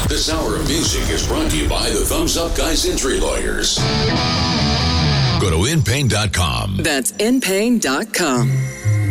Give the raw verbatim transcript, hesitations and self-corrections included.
This hour of music is brought to you by the Thumbs Up Guys Injury Lawyers. Go to in pain dot com. That's in pain dot com.